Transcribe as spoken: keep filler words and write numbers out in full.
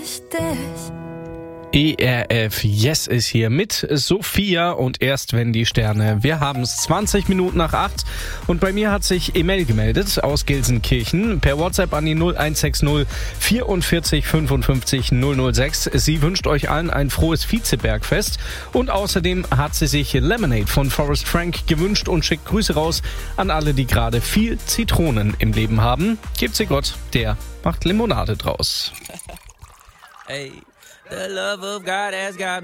is this? E R F Yes ist hier mit Sophia und erst wenn die Sterne. Wir haben es zwanzig Minuten nach acht und bei mir hat sich Emel gemeldet aus Gelsenkirchen per WhatsApp an die null eins sechs null vierundvierzig fünfundfünfzig null null sechs. Sie wünscht euch allen ein frohes Vizebergfest und außerdem hat sie sich Lemonade von Forrest Frank gewünscht und schickt Grüße raus an alle, die gerade viel Zitronen im Leben haben. Gebt sie Gott, der macht Limonade draus. Hey, the love of God has got